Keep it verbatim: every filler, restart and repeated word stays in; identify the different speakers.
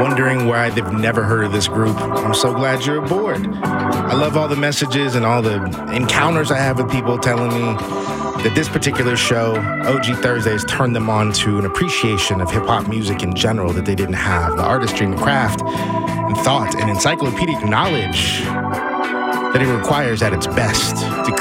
Speaker 1: wondering why they've never heard of this group, I'm so glad you're aboard. I love all the messages and all the encounters I have with people telling me that this particular show, O G Thursdays, turned them on to an appreciation of hip-hop music in general that they didn't have. The artistry and craft and thought and encyclopedic knowledge that it requires at its best to